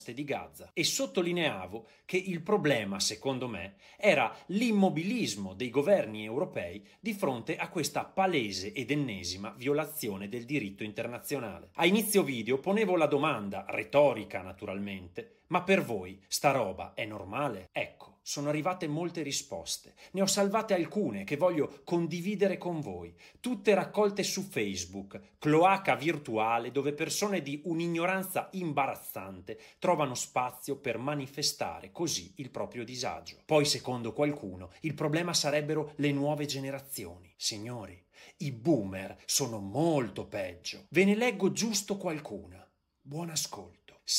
di Gaza e sottolineavo che il problema, secondo me, era l'immobilismo dei governi europei di fronte a questa palese ed ennesima violazione del diritto internazionale. A inizio video ponevo la domanda, retorica naturalmente, ma per voi sta roba è normale? Ecco, sono arrivate molte risposte. Ne ho salvate alcune che voglio condividere con voi, tutte raccolte su Facebook, cloaca virtuale dove persone di un'ignoranza imbarazzante trovano spazio per manifestare così il proprio disagio. Poi, secondo qualcuno, il problema sarebbero le nuove generazioni. Signori, i boomer sono molto peggio. Ve ne leggo giusto qualcuna. Buon ascolto.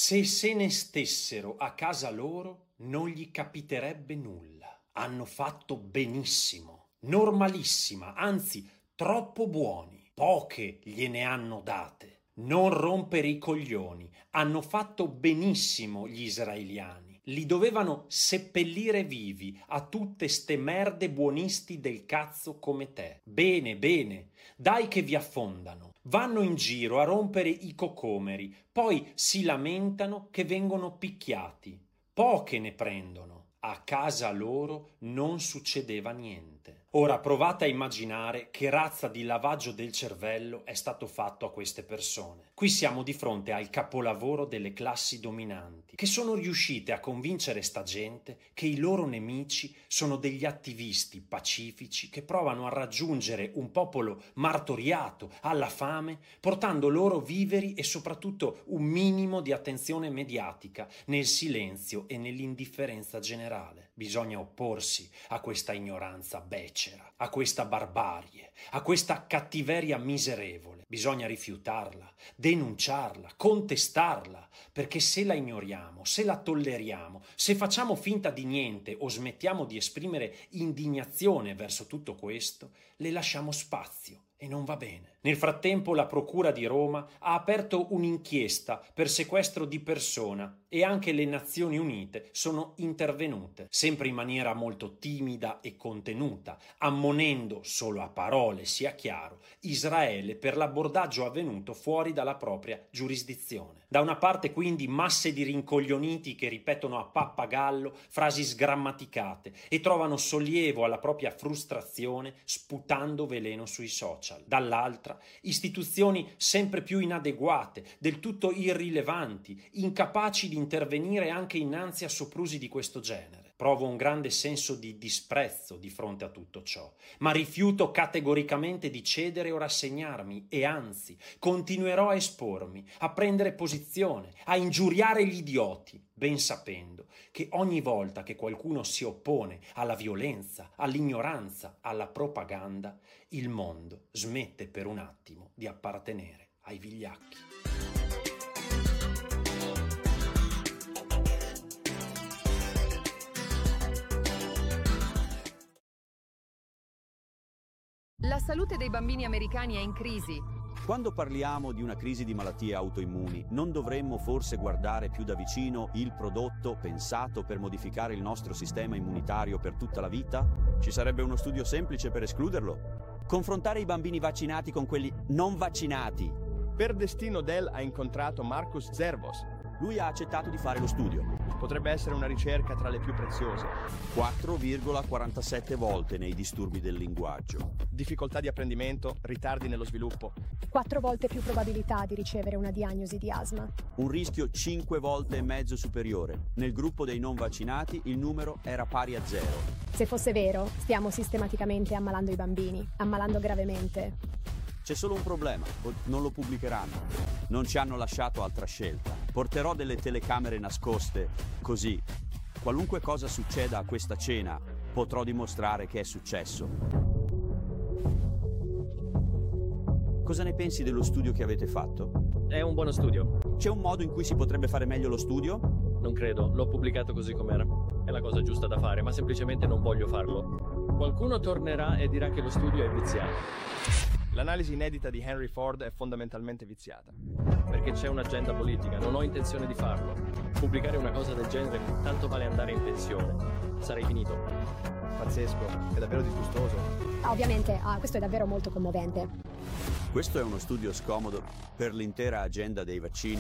Se ne stessero a casa loro, non gli capiterebbe nulla. Hanno fatto benissimo, normalissima, anzi troppo buoni. Poche gliene hanno date. Non rompere i coglioni. Hanno fatto benissimo gli israeliani. Li dovevano seppellire vivi a tutte ste merde buonisti del cazzo come te. Bene, bene, dai che vi affondano. Vanno in giro a rompere i cocomeri, poi si lamentano che vengono picchiati. Poche ne prendono. A casa loro non succedeva niente. Ora provate a immaginare che razza di lavaggio del cervello è stato fatto a queste persone. Qui siamo di fronte al capolavoro delle classi dominanti, che sono riuscite a convincere sta gente che i loro nemici sono degli attivisti pacifici che provano a raggiungere un popolo martoriato alla fame, portando loro viveri e soprattutto un minimo di attenzione mediatica nel silenzio e nell'indifferenza generale. Bisogna opporsi a questa ignoranza becera, a questa barbarie, a questa cattiveria miserevole. Bisogna rifiutarla, denunciarla, contestarla, perché se la ignoriamo, se la tolleriamo, se facciamo finta di niente o smettiamo di esprimere indignazione verso tutto questo, le lasciamo spazio. E non va bene. Nel frattempo la Procura di Roma ha aperto un'inchiesta per sequestro di persona e anche le Nazioni Unite sono intervenute, sempre in maniera molto timida e contenuta, ammonendo, solo a parole sia chiaro, Israele per l'abordaggio avvenuto fuori dalla propria giurisdizione. Da una parte quindi masse di rincoglioniti che ripetono a pappagallo frasi sgrammaticate e trovano sollievo alla propria frustrazione sputando veleno sui social. Dall'altra, istituzioni sempre più inadeguate, del tutto irrilevanti, incapaci di intervenire anche innanzi a soprusi di questo genere. Provo un grande senso di disprezzo di fronte a tutto ciò, ma rifiuto categoricamente di cedere o rassegnarmi e anzi continuerò a espormi, a prendere posizione, a ingiuriare gli idioti, ben sapendo che ogni volta che qualcuno si oppone alla violenza, all'ignoranza, alla propaganda, il mondo smette per un attimo di appartenere ai vigliacchi. La salute dei bambini americani è in crisi. Quando parliamo di una crisi di malattie autoimmuni, non dovremmo forse guardare più da vicino il prodotto pensato per modificare il nostro sistema immunitario per tutta la vita? Ci sarebbe uno studio semplice per escluderlo? Confrontare i bambini vaccinati con quelli non vaccinati. Per destino Dell ha incontrato Marcus Zervos. Lui ha accettato di fare lo studio. Potrebbe essere una ricerca tra le più preziose. 4,47 volte nei disturbi del linguaggio. Difficoltà di apprendimento, ritardi nello sviluppo. 4 volte più probabilità di ricevere una diagnosi di asma. Un rischio 5 volte e mezzo superiore. Nel gruppo dei non vaccinati il numero era pari a 0. Se fosse vero, stiamo sistematicamente ammalando i bambini, ammalando gravemente. C'è solo un problema, non lo pubblicheranno. Non ci hanno lasciato altra scelta. Porterò delle telecamere nascoste, così, qualunque cosa succeda a questa cena, potrò dimostrare che è successo. Cosa ne pensi dello studio che avete fatto? È un buono studio. C'è un modo in cui si potrebbe fare meglio lo studio? Non credo, l'ho pubblicato così com'era. È la cosa giusta da fare, ma semplicemente non voglio farlo. Qualcuno tornerà e dirà che lo studio è viziato. L'analisi inedita di Henry Ford è fondamentalmente viziata. Perché c'è un'agenda politica, non ho intenzione di farlo. Pubblicare una cosa del genere tanto vale andare in pensione. Sarei finito. Pazzesco, è davvero disgustoso. Ovviamente, questo è davvero molto commovente. Questo è uno studio scomodo per l'intera agenda dei vaccini